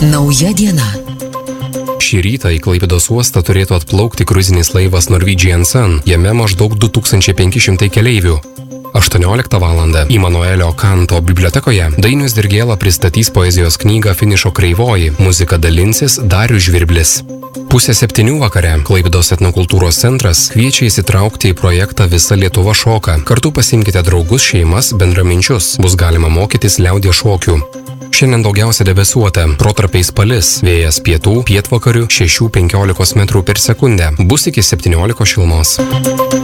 Nauja diena. Šį rytą į Klaipėdos uostą turėtų atplaukti kruizinis laivas Norwegian Sun. Jame maždaug 2500 keleivių. 18 valandą Immanuelio Kanto bibliotekoje Dainius Dirgėla pristatys poezijos knygą Finišo kreivoji. Muziką dalinsis Darius Žvirblis. 6:30 vakare Klaipėdos etnokultūros centras kviečia įsitraukti į projektą Visa Lietuva šoka. Kartu pasimkite draugus, šeimas, bendraminčius. Bus galima mokytis liaudies šokių. Šiandien daugiausia debesuota, protarpiais palis, vėjas pietų, pietvakarių 6–15 m/s, bus iki 17 šilumos.